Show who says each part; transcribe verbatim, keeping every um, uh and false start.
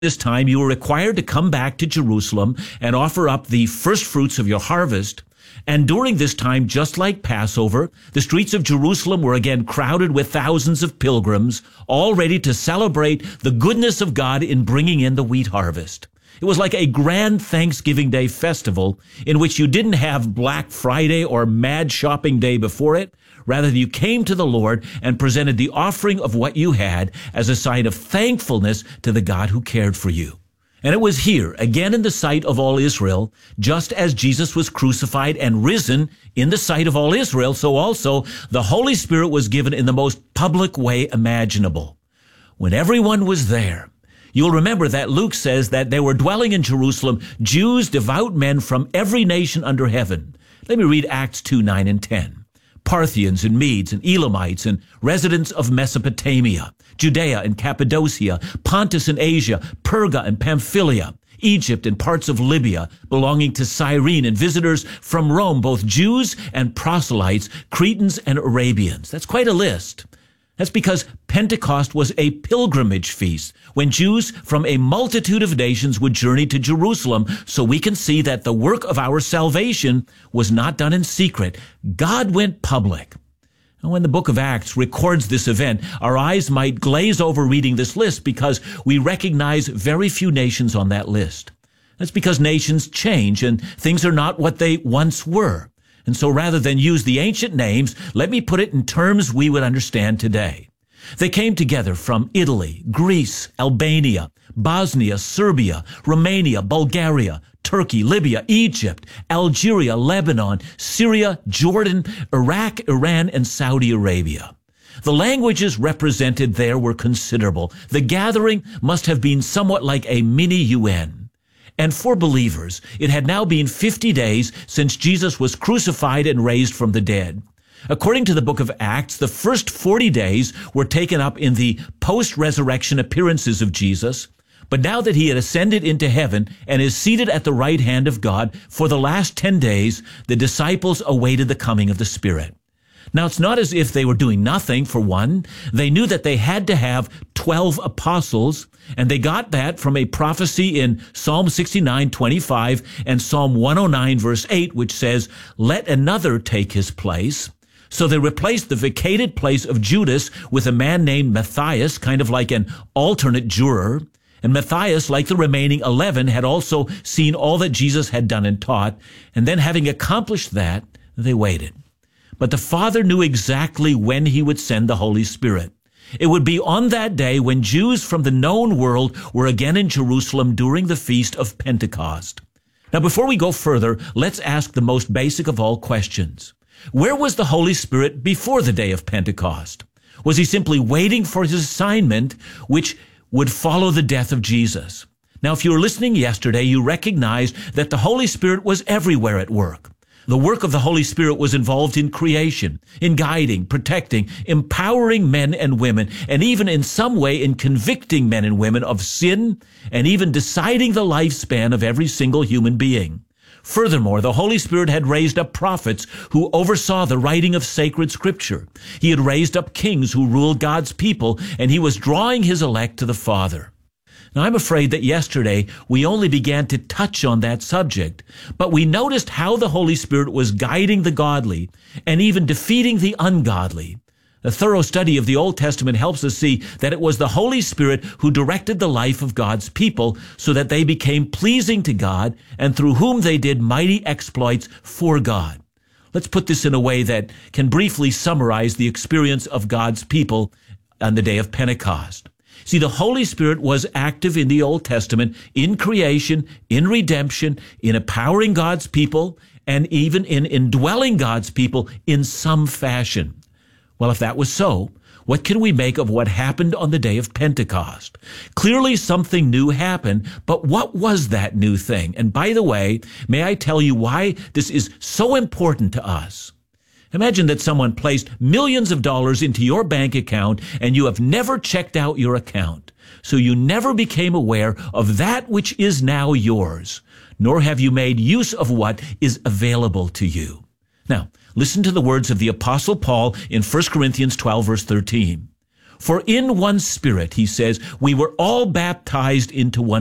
Speaker 1: this time you were required to come back to Jerusalem and offer up the first fruits of your harvest. And during this time, just like Passover, the streets of Jerusalem were again crowded with thousands of pilgrims, all ready to celebrate the goodness of God in bringing in the wheat harvest. It was like a grand Thanksgiving Day festival in which you didn't have Black Friday or Mad Shopping Day before it. Rather, you came to the Lord and presented the offering of what you had as a sign of thankfulness to the God who cared for you. And it was here, again in the sight of all Israel, just as Jesus was crucified and risen in the sight of all Israel, so also the Holy Spirit was given in the most public way imaginable. When everyone was there, you'll remember that Luke says that there were dwelling in Jerusalem Jews, devout men from every nation under heaven. Let me read Acts two, nine and ten. Parthians and Medes and Elamites and residents of Mesopotamia, Judea and Cappadocia, Pontus and Asia, Perga and Pamphylia, Egypt and parts of Libya belonging to Cyrene, and visitors from Rome, both Jews and proselytes, Cretans and Arabians. That's quite a list. That's because Pentecost was a pilgrimage feast when Jews from a multitude of nations would journey to Jerusalem, so we can see that the work of our salvation was not done in secret. God went public. And when the book of Acts records this event, our eyes might glaze over reading this list because we recognize very few nations on that list. That's because nations change and things are not what they once were. And so rather than use the ancient names, let me put it in terms we would understand today. They came together from Italy, Greece, Albania, Bosnia, Serbia, Romania, Bulgaria, Turkey, Libya, Egypt, Algeria, Lebanon, Syria, Jordan, Iraq, Iran, and Saudi Arabia. The languages represented there were considerable. The gathering must have been somewhat like a mini U N. And for believers, it had now been fifty days since Jesus was crucified and raised from the dead. According to the book of Acts, the first forty days were taken up in the post-resurrection appearances of Jesus. But now that he had ascended into heaven and is seated at the right hand of God, for the last ten days, the disciples awaited the coming of the Spirit. Now, it's not as if they were doing nothing, for one. They knew that they had to have twelve apostles, and they got that from a prophecy in Psalm sixty-nine, twenty-five and Psalm one oh nine, verse eight, which says, "Let another take his place." So they replaced the vacated place of Judas with a man named Matthias, kind of like an alternate juror. And Matthias, like the remaining eleven, had also seen all that Jesus had done and taught. And then having accomplished that, they waited. But the Father knew exactly when he would send the Holy Spirit. It would be on that day when Jews from the known world were again in Jerusalem during the feast of Pentecost. Now, before we go further, let's ask the most basic of all questions. Where was the Holy Spirit before the day of Pentecost? Was he simply waiting for his assignment, which would follow the death of Jesus? Now, if you were listening yesterday, you recognized that the Holy Spirit was everywhere at work. The work of the Holy Spirit was involved in creation, in guiding, protecting, empowering men and women, and even in some way in convicting men and women of sin, and even deciding the lifespan of every single human being. Furthermore, the Holy Spirit had raised up prophets who oversaw the writing of sacred scripture. He had raised up kings who ruled God's people, and he was drawing his elect to the Father. Now, I'm afraid that yesterday we only began to touch on that subject, but we noticed how the Holy Spirit was guiding the godly and even defeating the ungodly. A thorough study of the Old Testament helps us see that it was the Holy Spirit who directed the life of God's people so that they became pleasing to God and through whom they did mighty exploits for God. Let's put this in a way that can briefly summarize the experience of God's people on the day of Pentecost. See, the Holy Spirit was active in the Old Testament, in creation, in redemption, in empowering God's people, and even in indwelling God's people in some fashion. Well, if that was so, what can we make of what happened on the day of Pentecost? Clearly something new happened, but what was that new thing? And by the way, may I tell you why this is so important to us? Imagine that someone placed millions of dollars into your bank account and you have never checked out your account. So you never became aware of that which is now yours, nor have you made use of what is available to you. Now, listen to the words of the Apostle Paul in First Corinthians twelve, verse thirteen. For in one Spirit, he says, we were all baptized into one